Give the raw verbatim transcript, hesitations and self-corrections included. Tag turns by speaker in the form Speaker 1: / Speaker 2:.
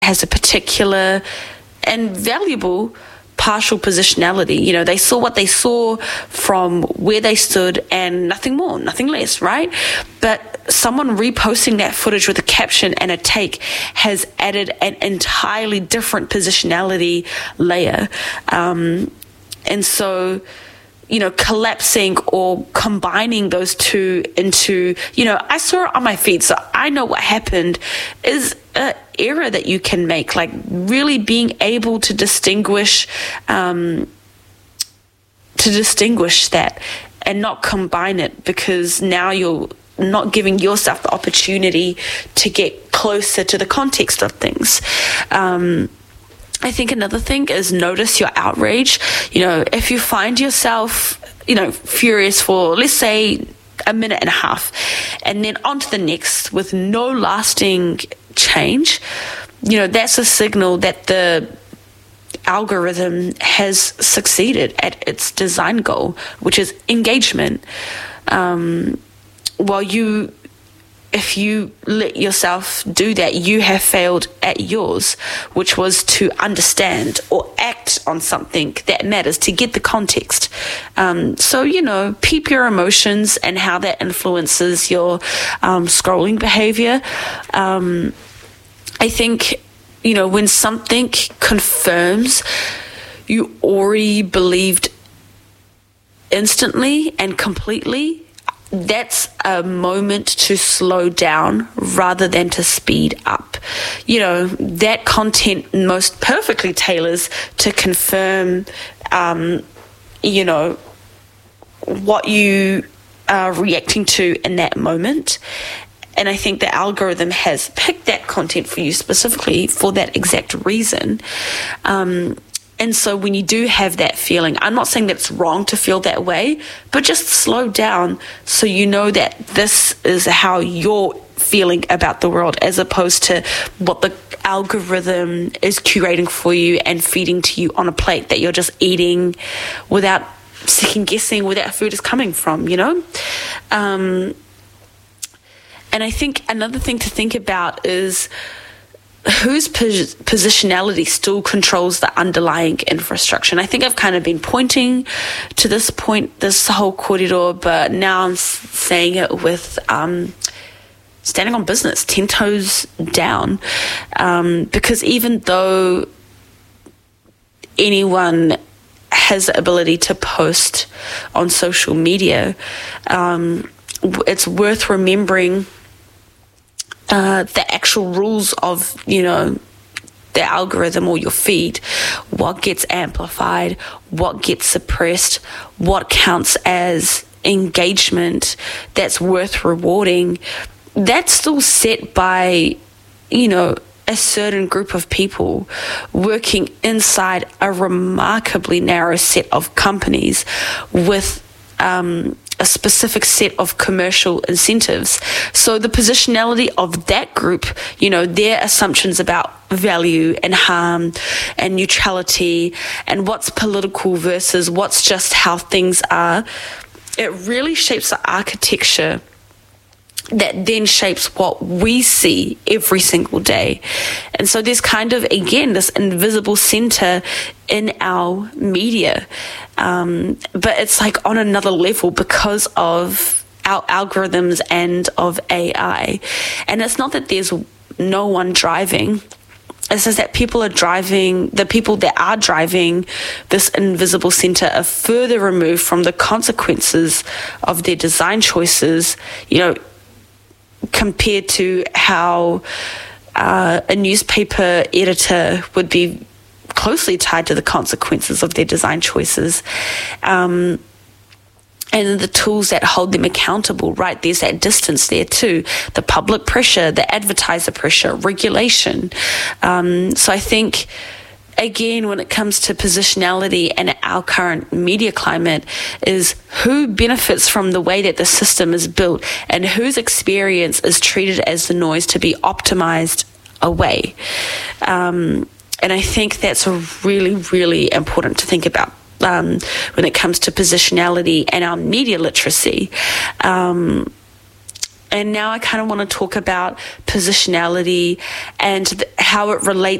Speaker 1: has a particular and valuable partial positionality. You know, they saw what they saw from where they stood and nothing more, nothing less, right? But someone reposting that footage with a caption and a take has added an entirely different positionality layer. Um, and so, you know, collapsing or combining those two into, you know, I saw it on my feed, so I know what happened, is an error that you can make. Like really being able to distinguish, um, to distinguish that and not combine it, because now you're not giving yourself the opportunity to get closer to the context of things. Um, I think another thing is notice your outrage. You know, if you find yourself, you know, furious for, let's say, a minute and a half, and then on to the next with no lasting change, you know, that's a signal that the algorithm has succeeded at its design goal, which is engagement. Um, while you... If you let yourself do that, you have failed at yours, which was to understand or act on something that matters, to get the context. Um, so, you know, peep your emotions and how that influences your um, scrolling behavior. Um, I think, you know, when something confirms you already believed instantly and completely, that's a moment to slow down rather than to speed up. You know, that content most perfectly tailors to confirm, um, you know, what you are reacting to in that moment. And I think the algorithm has picked that content for you specifically for that exact reason. Um, And so when you do have that feeling, I'm not saying that it's wrong to feel that way, but just slow down so you know that this is how you're feeling about the world, as opposed to what the algorithm is curating for you and feeding to you on a plate that you're just eating without second guessing where that food is coming from, you know? Um, and I think another thing to think about is whose pos- positionality still controls the underlying infrastructure. And I think I've kind of been pointing to this point, this whole corridor, but now I'm s- saying it with um, standing on business, ten toes down. Um, because even though anyone has the ability to post on social media, um, it's worth remembering Uh, the actual rules of, you know, the algorithm or your feed, what gets amplified, what gets suppressed, what counts as engagement that's worth rewarding. That's still set by, you know, a certain group of people working inside a remarkably narrow set of companies with um a specific set of commercial incentives. So the positionality of that group, you know, their assumptions about value and harm and neutrality and what's political versus what's just how things are, it really shapes the architecture that then shapes what we see every single day. And so there's kind of, again, this invisible center in our media. Um, but it's like on another level because of our algorithms and of A I. And it's not that there's no one driving. It's just that people are driving, the people that are driving this invisible center are further removed from the consequences of their design choices, you know, compared to how uh, a newspaper editor would be closely tied to the consequences of their design choices. Um, and the tools that hold them accountable, right? There's that distance there too. The public pressure, the advertiser pressure, regulation. Um, so I think, again, when it comes to positionality and our current media climate, is who benefits from the way that the system is built and whose experience is treated as the noise to be optimized away. Um, and I think that's a really, really important to think about um, when it comes to positionality and our media literacy. Um, and now I kind of want to talk about positionality and th- how it relates